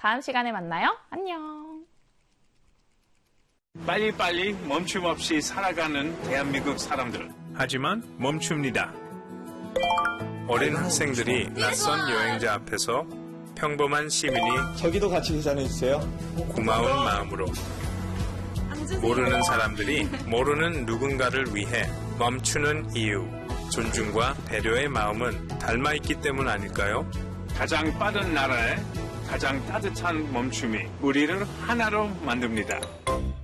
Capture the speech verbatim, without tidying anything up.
다음 시간에 만나요. 안녕. 빨리빨리 멈춤 없이 살아가는 대한민국 사람들. 하지만 멈춥니다. 어린 학생들이 낯선 여행자 앞에서 평범한 시민이 저기도 같이 인사해주세요. 고마운 마음으로 모르는 사람들이 모르는 누군가를 위해 멈추는 이유, 존중과 배려의 마음은 닮아있기 때문 아닐까요? 가장 빠른 나라에 가장 따뜻한 멈춤이 우리를 하나로 만듭니다.